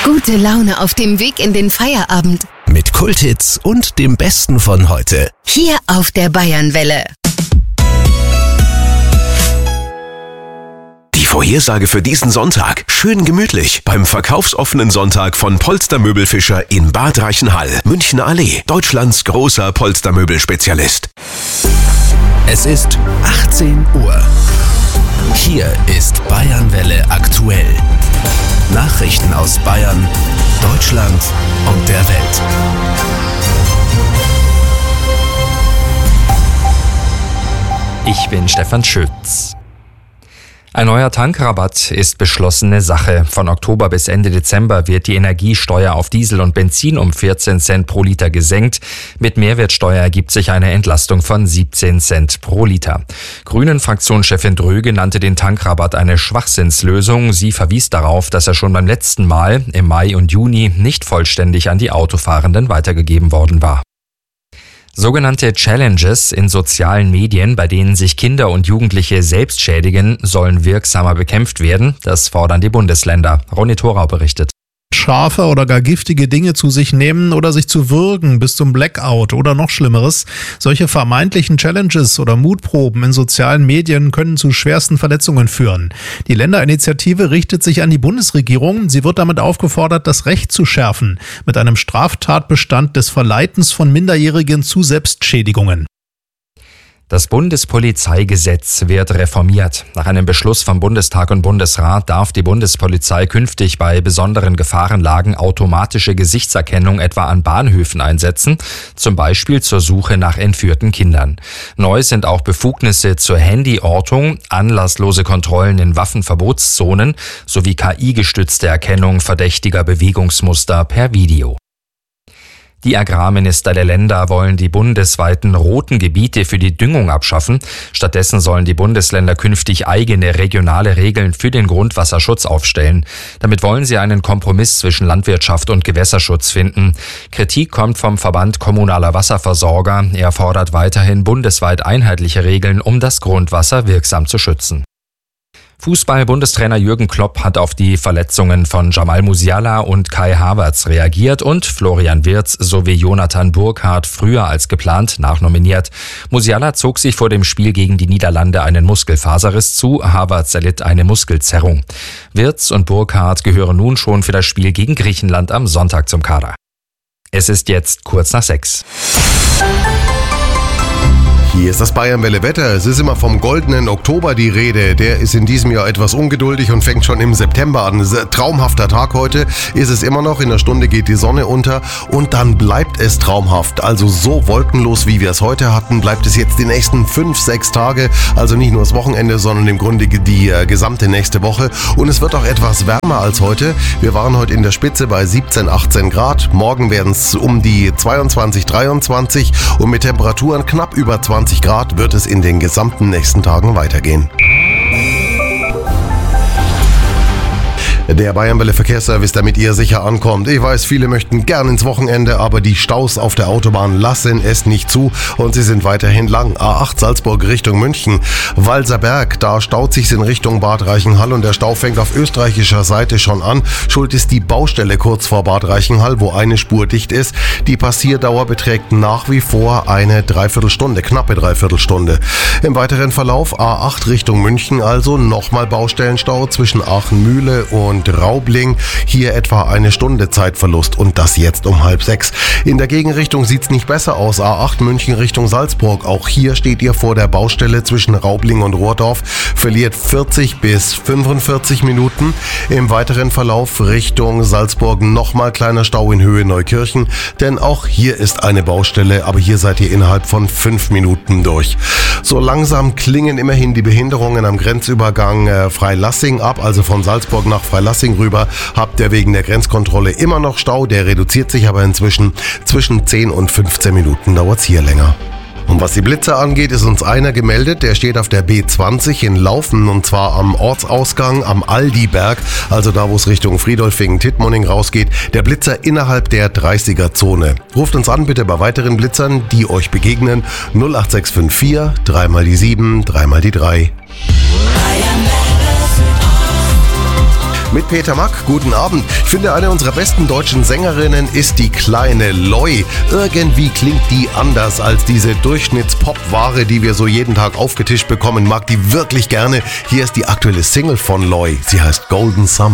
Gute Laune auf dem Weg in den Feierabend. Mit Kulthits und dem Besten von heute. Hier auf der Bayernwelle. Die Vorhersage für diesen Sonntag. Schön gemütlich beim verkaufsoffenen Sonntag von Polstermöbelfischer in Bad Reichenhall, Münchner Allee, Deutschlands großer Polstermöbelspezialist. Es ist 18 Uhr. Hier ist Bayernwelle aktuell. Nachrichten aus Bayern, Deutschland und der Welt. Ich bin Stefan Schütz. Ein neuer Tankrabatt ist beschlossene Sache. Von Oktober bis Ende Dezember wird die Energiesteuer auf Diesel und Benzin um 14 Cent pro Liter gesenkt. Mit Mehrwertsteuer ergibt sich eine Entlastung von 17 Cent pro Liter. Grünen-Fraktionschefin Dröge nannte den Tankrabatt eine Schwachsinnslösung. Sie verwies darauf, dass er schon beim letzten Mal im Mai und Juni nicht vollständig an die Autofahrenden weitergegeben worden war. Sogenannte Challenges in sozialen Medien, bei denen sich Kinder und Jugendliche selbst schädigen, sollen wirksamer bekämpft werden. Das fordern die Bundesländer. Ronny Thorau berichtet. Scharfe oder gar giftige Dinge zu sich nehmen oder sich zu würgen bis zum Blackout oder noch Schlimmeres. Solche vermeintlichen Challenges oder Mutproben in sozialen Medien können zu schwersten Verletzungen führen. Die Länderinitiative richtet sich an die Bundesregierung. Sie wird damit aufgefordert, das Recht zu schärfen, mit einem Straftatbestand des Verleitens von Minderjährigen zu Selbstschädigungen. Das Bundespolizeigesetz wird reformiert. Nach einem Beschluss vom Bundestag und Bundesrat darf die Bundespolizei künftig bei besonderen Gefahrenlagen automatische Gesichtserkennung etwa an Bahnhöfen einsetzen, zum Beispiel zur Suche nach entführten Kindern. Neu sind auch Befugnisse zur Handyortung, anlasslose Kontrollen in Waffenverbotszonen sowie KI-gestützte Erkennung verdächtiger Bewegungsmuster per Video. Die Agrarminister der Länder wollen die bundesweiten roten Gebiete für die Düngung abschaffen. Stattdessen sollen die Bundesländer künftig eigene regionale Regeln für den Grundwasserschutz aufstellen. Damit wollen sie einen Kompromiss zwischen Landwirtschaft und Gewässerschutz finden. Kritik kommt vom Verband kommunaler Wasserversorger. Er fordert weiterhin bundesweit einheitliche Regeln, um das Grundwasser wirksam zu schützen. Fußball-Bundestrainer Jürgen Klopp hat auf die Verletzungen von Jamal Musiala und Kai Havertz reagiert und Florian Wirtz sowie Jonathan Burkhardt früher als geplant nachnominiert. Musiala zog sich vor dem Spiel gegen die Niederlande einen Muskelfaserriss zu, Havertz erlitt eine Muskelzerrung. Wirtz und Burkhardt gehören nun schon für das Spiel gegen Griechenland am Sonntag zum Kader. Es ist jetzt kurz nach 6. Hier ist das Bayernwelle Wetter. Es ist immer vom goldenen Oktober die Rede. Der ist in diesem Jahr etwas ungeduldig und fängt schon im September an. Es ist ein traumhafter Tag heute. Ist es immer noch. In einer Stunde geht die Sonne unter und dann bleibt es traumhaft. Also so wolkenlos, wie wir es heute hatten, bleibt es jetzt die nächsten 5-6 Tage. Also nicht nur das Wochenende, sondern im Grunde die gesamte nächste Woche. Und es wird auch etwas wärmer als heute. Wir waren heute in der Spitze bei 17, 18 Grad. Morgen werden es um die 22, 23 und mit Temperaturen knapp über 20 Grad wird es in den gesamten nächsten Tagen weitergehen. Der Bayernwelle Verkehrsservice, damit ihr sicher ankommt. Ich weiß, viele möchten gern ins Wochenende, aber die Staus auf der Autobahn lassen es nicht zu und sie sind weiterhin lang. A8 Salzburg Richtung München. Walserberg, da staut sich's in Richtung Bad Reichenhall und der Stau fängt auf österreichischer Seite schon an. Schuld ist die Baustelle kurz vor Bad Reichenhall, wo eine Spur dicht ist. Die Passierdauer beträgt nach wie vor eine Dreiviertelstunde, knappe Dreiviertelstunde. Im weiteren Verlauf A8 Richtung München also nochmal Baustellenstau zwischen Aachen-Mühle und Raubling, hier etwa eine Stunde Zeitverlust und das jetzt um 5:30. In der Gegenrichtung sieht's nicht besser aus. A8 München Richtung Salzburg. Auch hier steht ihr vor der Baustelle zwischen Raubling und Rohrdorf, verliert 40 bis 45 Minuten. Im weiteren Verlauf Richtung Salzburg nochmal kleiner Stau in Höhe Neukirchen, denn auch hier ist eine Baustelle, aber hier seid ihr innerhalb von 5 Minuten durch. So langsam klingen immerhin die Behinderungen am Grenzübergang Freilassing ab, also von Salzburg nach Freilassing rüber habt ihr wegen der Grenzkontrolle immer noch Stau, der reduziert sich aber inzwischen zwischen 10 und 15 Minuten dauert es hier länger. Und was die Blitzer angeht, ist uns einer gemeldet, der steht auf der B20 in Laufen und zwar am Ortsausgang am Aldiberg, also da, wo es Richtung Friedolfingen-Tittmoning rausgeht, der Blitzer innerhalb der 30er-Zone. Ruft uns an bitte bei weiteren Blitzern, die euch begegnen, 08654 3 mal die 7, 3 mal die 3. mit Peter Mack. Guten Abend. Ich finde, eine unserer besten deutschen Sängerinnen ist die kleine Loi. Irgendwie klingt die anders als diese Durchschnittspop-Ware, die wir so jeden Tag aufgetischt bekommen. Mag die wirklich gerne. Hier ist die aktuelle Single von Loi. Sie heißt Golden Summer.